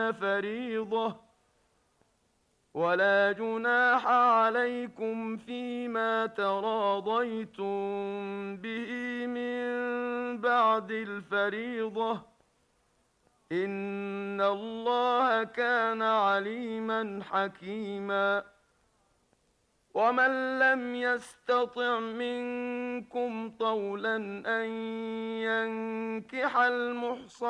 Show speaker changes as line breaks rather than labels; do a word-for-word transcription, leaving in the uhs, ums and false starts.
فريضة ولا جناح عليكم فيما تراضيتم به من بعد الفريضة إن الله كان عليما حكيما. ومن لم يستطع منكم طولا أن ينكح المحصنات